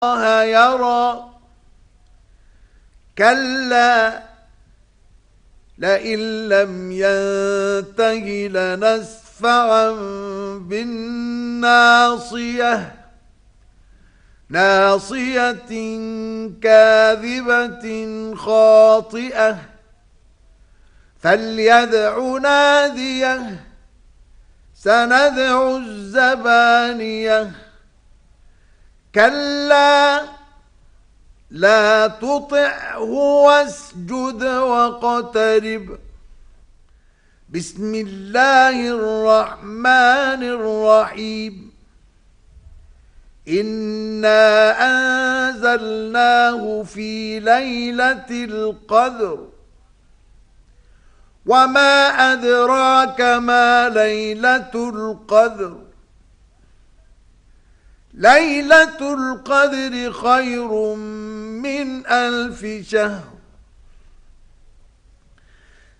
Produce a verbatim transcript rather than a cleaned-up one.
الله يرى كلا لئن لم ينته لنسفعا بالناصية ناصية كاذبة خاطئة فليدع ناديه سندع الزبانية كلا لا تطعه واسجد واقترب. بسم الله الرحمن الرحيم. إنا أنزلناه في ليلة القدر وما أدراك ما ليلة القدر ليلة القدر خير من ألف شهر